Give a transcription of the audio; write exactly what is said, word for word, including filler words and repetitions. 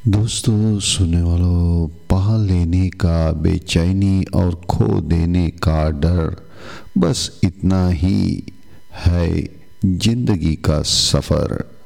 दोस्तों सुनने वालों, पा लेने का बेचैनी और खो देने का डर, बस इतना ही है जिंदगी का सफ़र।